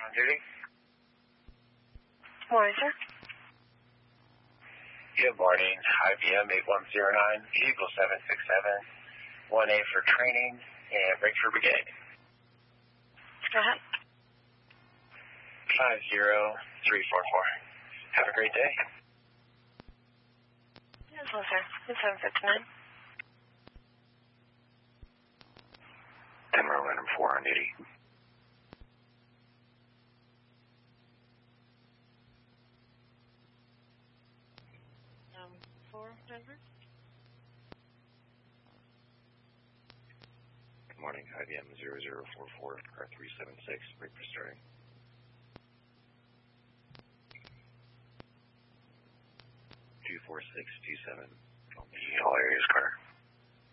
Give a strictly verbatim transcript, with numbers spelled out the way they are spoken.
on duty. Morning, sir. Good morning. I B M eight one zero nine, Eagle seven six seven, one A for training, and break for brigade. Go ahead. five zero three four four. Have a great day. Yes, well, sir. It's seven six nine. Denver Random four on duty. Um, four, Denver. Good morning, I B M zero zero four four, R three seven six, break for starting. two four six two seven. All areas, Carter.